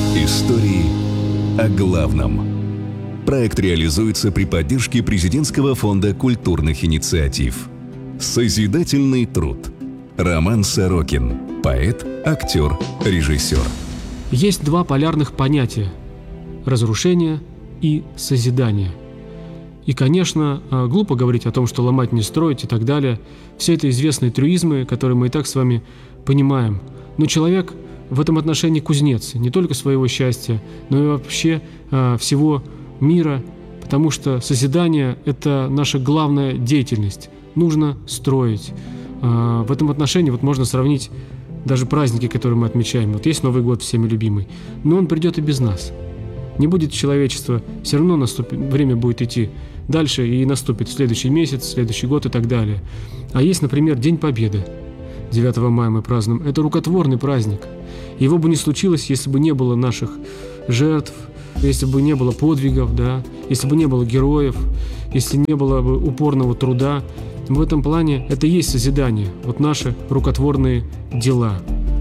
Истории о главном. Проект реализуется при поддержке Президентского фонда культурных инициатив. Созидательный труд. Роман Сорокин. Поэт, актер, режиссер. Есть два полярных понятия – разрушение и созидание. И, конечно, глупо говорить о том, что ломать не строить и так далее. Все это известные трюизмы, которые мы и так с вами понимаем. Но человек в этом отношении кузнец не только своего счастья, но и вообще всего мира, потому что созидание – это наша главная деятельность. Нужно строить. В этом отношении можно сравнить даже праздники, которые мы отмечаем. Есть Новый год, всеми любимый, но он придет и без нас. Не будет человечества, все равно время будет идти дальше, и наступит следующий месяц, следующий год и так далее. А есть, например, День Победы. 9 мая мы празднуем. Это рукотворный праздник. Его бы не случилось, если бы не было наших жертв, если бы не было подвигов, если бы не было героев, если не было бы упорного труда. В этом плане это и есть созидание, наши рукотворные дела.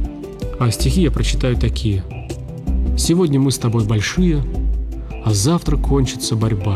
А стихи я прочитаю такие. «Сегодня мы с тобой большие, а завтра кончится борьба.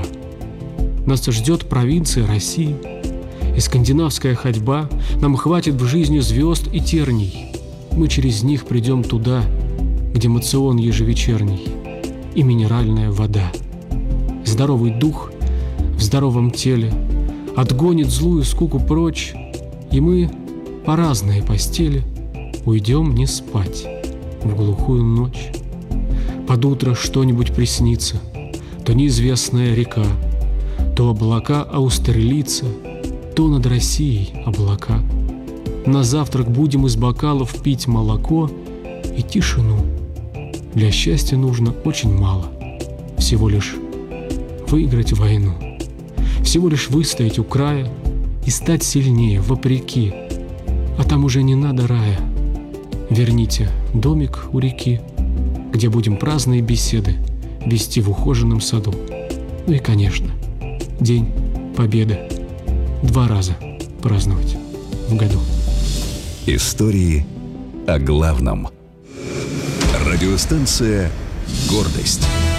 Нас ждет провинция России, и скандинавская ходьба. Нам хватит в жизни звезд и терний. Мы через них придем туда, где мацион ежевечерний и минеральная вода. Здоровый дух в здоровом теле отгонит злую скуку прочь, и мы по разные постели уйдем не спать в глухую ночь. Под утро что-нибудь приснится, то неизвестная река, то облака Аустерлица, то над Россией облака. На завтрак будем из бокалов пить молоко и тишину. Для счастья нужно очень мало. Всего лишь выиграть войну. Всего лишь выстоять у края и стать сильнее вопреки. А там уже не надо рая. Верните домик у реки, где будем праздные беседы вести в ухоженном саду. И, конечно, День Победы 2 раза праздновать в году. Истории о главном. Радиостанция «Гордость».